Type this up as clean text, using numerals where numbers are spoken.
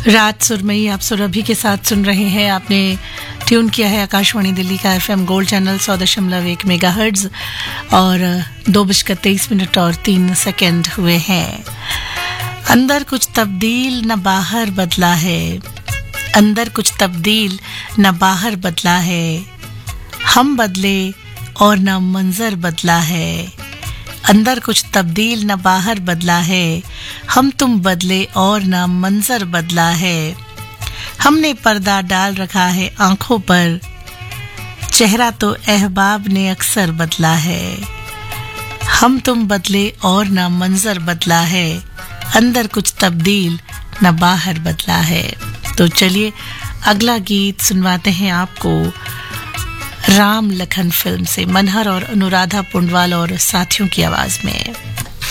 रात सुरमई आप सुरभि के साथ सुन रहे हैं। आपने ट्यून किया है आकाशवाणी दिल्ली का एफएम गोल्ड चैनल 100.1 मेगाहर्ट्ज और 2:23 और 3 सेकंड हुए हैं। अंदर कुछ तब्दील न बाहर बदला है, अंदर कुछ तब्दील न बाहर बदला है, हम बदले और न मंजर बदला है। अंदर कुछ तब्दील न बाहर बदला है, हम तुम बदले और न मंजर बदला है। हमने पर्दा डाल रखा है आंखों पर, चेहरा तो अहबाब ने अक्सर बदला है। हम तुम बदले और न मंजर बदला है, अंदर कुछ तब्दील न बाहर बदला है। तो चलिए अगला गीत सुनवाते हैं आपको राम लखन फिल्म से, मनहर और अनुराधा पुंडवाल और साथियों की आवाज में।